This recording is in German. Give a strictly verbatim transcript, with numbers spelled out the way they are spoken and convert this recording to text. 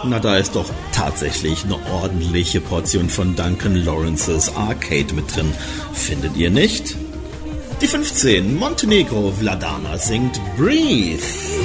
Na, da ist doch tatsächlich eine ordentliche Portion von Duncan Lawrences Arcade mit drin. Findet ihr nicht? Die fünfzehn, Montenegro Vladana singt Breathe.